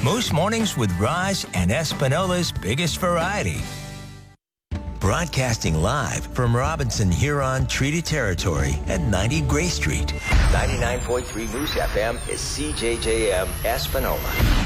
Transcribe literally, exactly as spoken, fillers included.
Moose Mornings with Raj and Espinola's biggest variety. Broadcasting live from Robinson Huron Treaty Territory at ninety Gray Street. ninety-nine point three Moose F M is C J J M Espinola.